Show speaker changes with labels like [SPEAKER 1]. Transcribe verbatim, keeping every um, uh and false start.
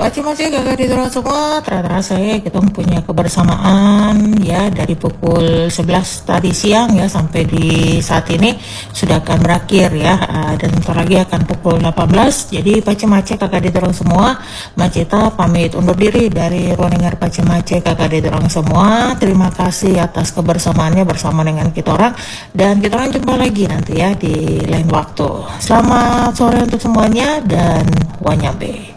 [SPEAKER 1] Macam-macam kakak di dorong semua, terasa ya kita punya kebersamaan ya dari pukul sebelas tadi siang ya sampai di saat ini sudah akan berakhir ya. Uh, dan bentar lagi akan pukul delapan belas. Jadi macam-macam kakak di dorong semua, Maceta pamit undur diri dari ruang dengar macam-macam kakak di dorong semua. Terima kasih atas kebersamaannya bersama dengan kita orang, dan kita orang jumpa lagi nanti ya di lain waktu. Selamat sore untuk semuanya dan wanyambe.